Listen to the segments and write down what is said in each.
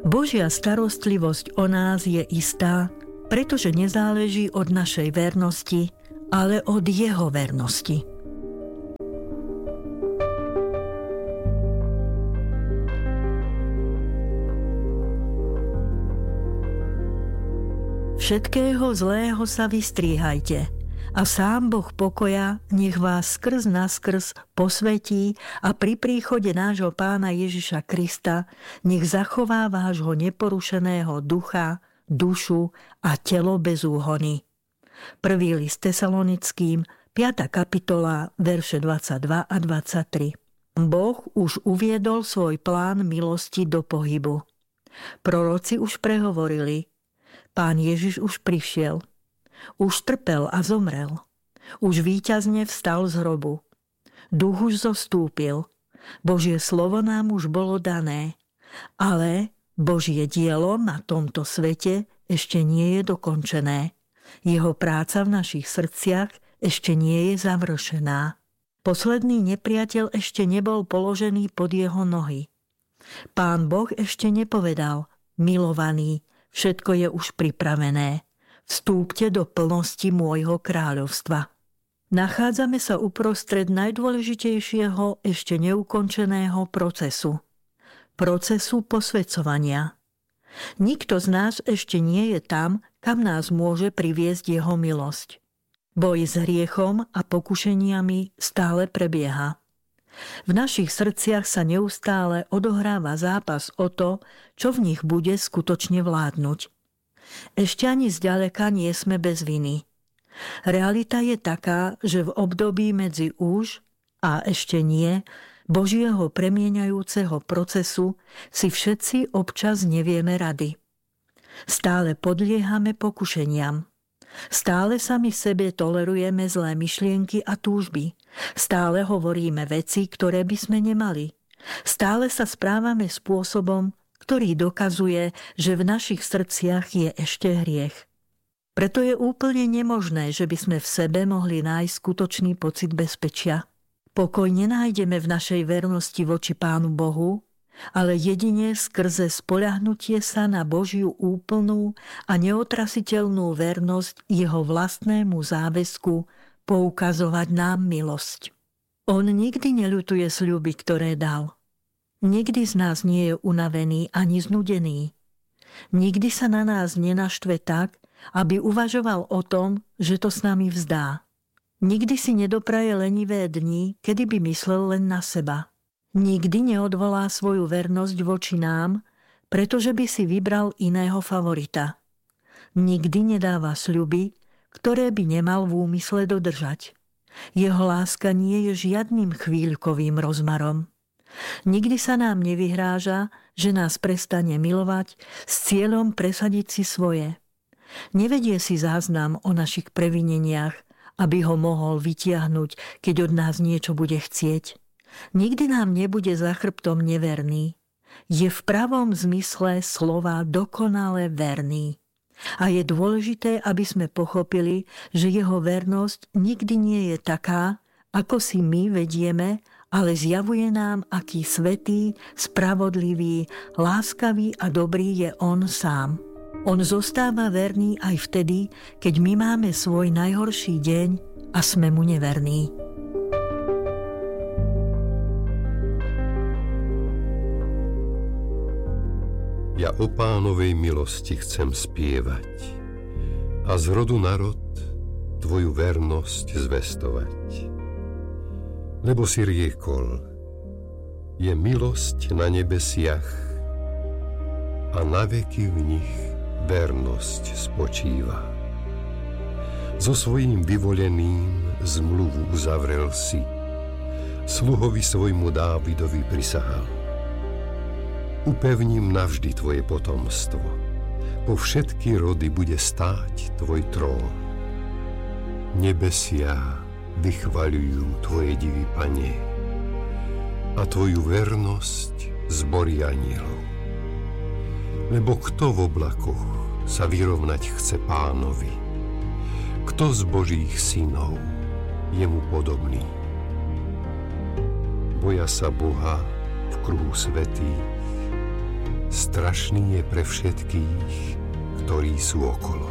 Božia starostlivosť o nás je istá, pretože nezáleží od našej vernosti, ale od jeho vernosti. Všetkého zlého sa vystríhajte a sám Boh pokoja nech vás skrz naskrz posvetí a pri príchode nášho Pána Ježiša Krista nech zachová vášho neporušeného ducha, dušu a telo bez úhony. 1. list Tesalonickým, 5. kapitola, verše 22 a 23. Boh už uviedol svoj plán milosti do pohybu. Proroci už prehovorili, Pán Ježiš už prišiel, už trpel a zomrel, už víťazne vstal z hrobu. Duch už zostúpil, Božie slovo nám už bolo dané, ale Božie dielo na tomto svete ešte nie je dokončené. Jeho práca v našich srdciach ešte nie je završená. Posledný nepriateľ ešte nebol položený pod jeho nohy. Pán Boh ešte nepovedal, milovaný, všetko je už pripravené. Vstúpte do plnosti môjho kráľovstva. Nachádzame sa uprostred najdôležitejšieho ešte neukončeného procesu. Procesu posväcovania. Nikto z nás ešte nie je tam, kam nás môže priviesť jeho milosť. Boj s hriechom a pokušeniami stále prebieha. V našich srdciach sa neustále odohráva zápas o to, čo v nich bude skutočne vládnuť. Ešte ani zďaleka nie sme bez viny. Realita je taká, že v období medzi už a ešte nie Božieho premieňajúceho procesu si všetci občas nevieme rady. Stále podliehame pokušeniam. Stále sami sebe tolerujeme zlé myšlienky a túžby. Stále hovoríme veci, ktoré by sme nemali. Stále sa správame spôsobom, ktorý dokazuje, že v našich srdciach je ešte hriech. Preto je úplne nemožné, že by sme v sebe mohli nájsť skutočný pocit bezpečia. Pokoj nenájdeme v našej vernosti voči Pánu Bohu, ale jedine skrze spoľahnutie sa na Božiu úplnú a neotrasiteľnú vernosť jeho vlastnému záväzku poukazovať nám milosť. On nikdy neľutuje sľuby, ktoré dal. Nikdy z nás nie je unavený ani znudený. Nikdy sa na nás nenaštve tak, aby uvažoval o tom, že to s nami vzdá. Nikdy si nedopraje lenivé dni, kedy by myslel len na seba. Nikdy neodvolá svoju vernosť voči nám, pretože by si vybral iného favorita. Nikdy nedáva sľuby, ktoré by nemal v úmysle dodržať. Jeho láska nie je žiadnym chvíľkovým rozmarom. Nikdy sa nám nevyhráža, že nás prestane milovať s cieľom presadiť si svoje. Nevedie si záznam o našich previneniach, aby ho mohol vytiahnuť, keď od nás niečo bude chcieť. Nikdy nám nebude za chrbtom neverný. Je v pravom zmysle slova dokonale verný. A je dôležité, aby sme pochopili, že jeho vernosť nikdy nie je taká, ako si my vedieme, ale zjavuje nám, aký svätý, spravodlivý, láskavý a dobrý je on sám. On zostáva verný aj vtedy, keď my máme svoj najhorší deň a sme mu neverní. Ja o Pánovej milosti chcem spievať a z rodu na rod tvoju vernosť zvestovať. Lebo si riekol, je milosť na nebesiach a na veky v nich vernosť spočíva. So svojím vyvoleným zmluvu uzavrel si, sluhovi svojmu Dávidovi prisahal. Upevním navždy tvoje potomstvo, po všetky rody bude stáť tvoj trón. Nebesia vychvaľujú tvoje divy, Pane, a tvoju vernosť zbory anielov. Lebo kto v oblakoch sa vyrovnať chce Pánovi? Kto z Božích synov je mu podobný? Boja sa Boha v kruhu svätých, strašný je pre všetkých, ktorí sú okolo.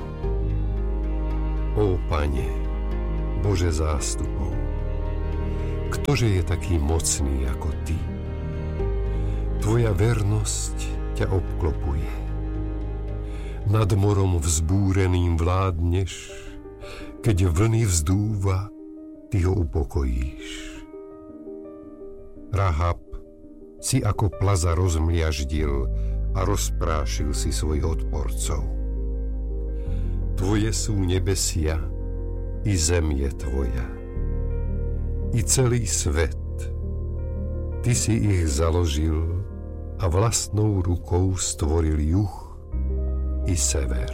Ó Pane, Bože zástupov, ktože je taký mocný ako Ty? Tvoja vernosť ťa obklopuje. Nad morom vzbúreným vládneš, keď vlny vzdúva, Ty ho upokojíš. Rahab si ako plaza rozmliaždil a rozprášil si svojich odporcov. Tvoje sú nebesia, i zem je Tvoja, i celý svet. Ty si ich založil a vlastnou rukou stvoril juh i sever.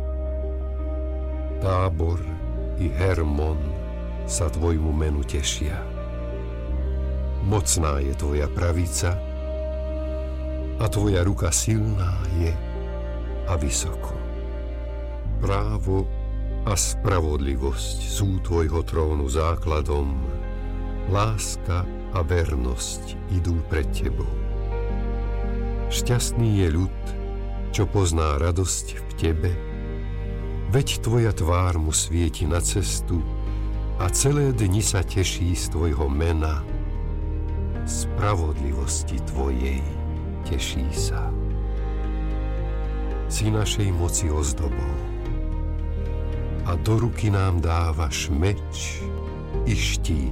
Tábor i Hermon sa Tvojmu menu tešia. Mocná je Tvoja pravica a Tvoja ruka silná je a vysoko. Právo a spravodlivosť sú Tvojho trónu základom, láska a vernosť idú pred Tebou. Šťastný je ľud, čo pozná radosť v Tebe, veď Tvoja tvár mu svieti na cestu a celé dni sa teší z Tvojho mena, spravodlivosti Tvojej teší sa. Si našej moci ozdobou a do ruky nám dávaš meč i štít.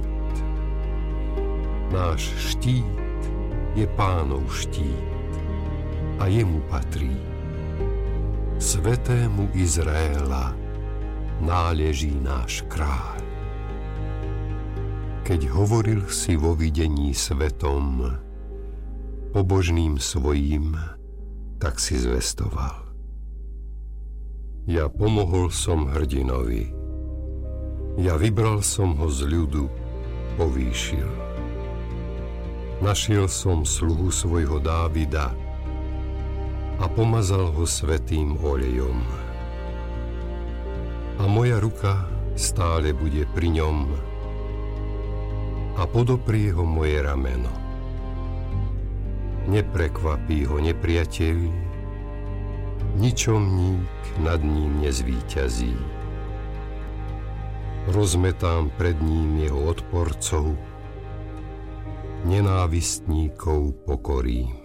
Náš štít je Pánov štít a jemu patrí. Svetému Izraela náleží náš kráľ. Keď hovoril si vo videní svetom, pobožným svojím, tak si zvestoval. Ja pomohol som hrdinovi, ja vybral som ho z ľudu, povýšil. Našiel som sluhu svojho Dávida a pomazal ho svätým olejom. A moja ruka stále bude pri ňom a podoprie ho moje rameno. Neprekvapí ho nepriateľ, ničomník nad ním nezvíťazí. Rozmetám pred ním jeho odporcov, nenávistníkov pokorím.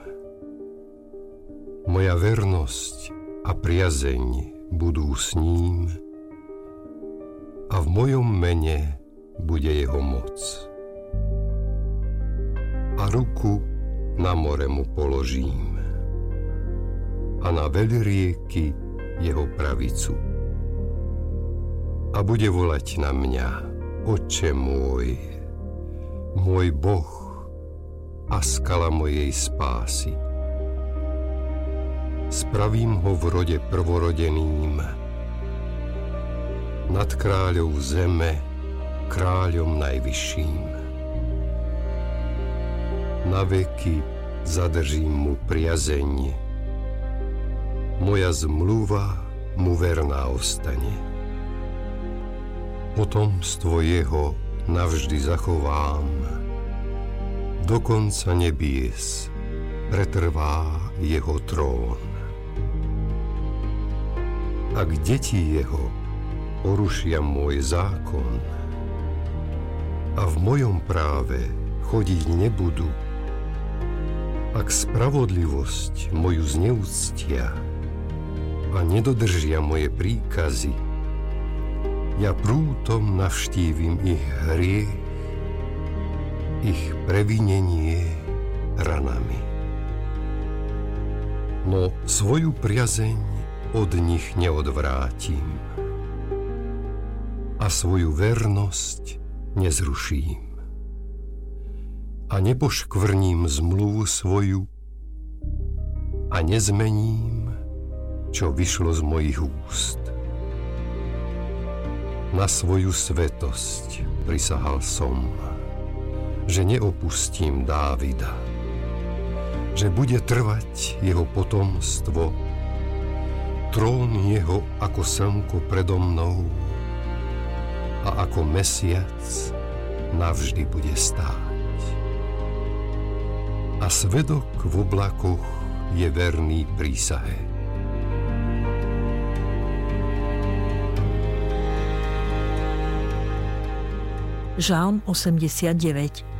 Moja vernosť a priazeň budú s ním a v mojom mene bude jeho moc. A ruku na more mu položím a na veľrieky jeho pravicu. A bude volať na mňa, Otče môj, môj Boh a skala mojej spásy. Spravím ho v rode prvorodeným, nad kráľov zeme, kráľom najvyšším. Na veky zadržím mu priazeň, moja zmluva mu verná ostane. Potomstvo jeho navždy zachovám, do konca nebies pretrvá jeho trón. Ak deti jeho porušia môj zákon a v mojom práve chodiť nebudú, ak spravodlivosť moju zneúctia a nedodržia moje príkazy, ja prútom navštívim ich hriech, ich previnenie ranami. No svoju priazeň od nich neodvrátim a svoju vernosť nezruším. A nepoškvrním zmluvu svoju a nezmením, čo vyšlo z mojich úst. Na svoju svetosť prisahal som, že neopustím Dávida, že bude trvať jeho potomstvo, trón jeho ako slnko predo mnou a ako mesiac navždy bude stáť. A svedok v oblakoch je verný prísahe. Žalm 89.